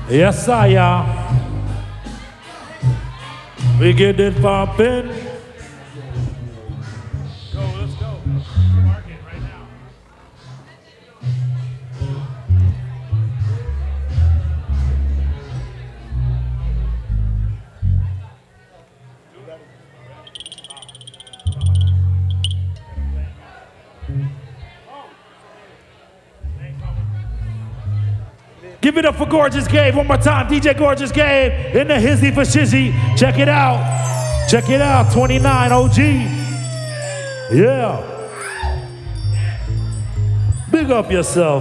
Yes, sire. We get it poppin'. Go, let's go. Market right now. Give it up for Gorgeous Gabe one more time. DJ Gorgeous Gabe in the hizzy for shizzy. Check it out. Check it out. 29 OG. Yeah. Big up yourself.